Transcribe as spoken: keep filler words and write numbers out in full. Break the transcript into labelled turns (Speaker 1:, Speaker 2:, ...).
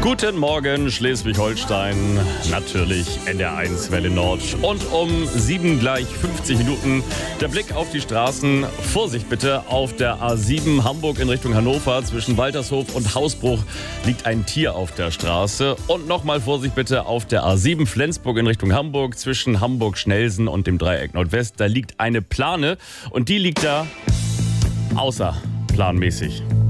Speaker 1: Guten Morgen, Schleswig-Holstein, natürlich N D R eins Welle Nord. Und um sieben gleich fünfzig Minuten der Blick auf die Straßen. Vorsicht bitte, auf der A sieben Hamburg in Richtung Hannover zwischen Waltershof und Hausbruch liegt ein Tier auf der Straße. Und nochmal Vorsicht bitte auf der A sieben Flensburg in Richtung Hamburg zwischen Hamburg-Schnelsen und dem Dreieck Nordwest. Da liegt eine Plane und die liegt da außerplanmäßig.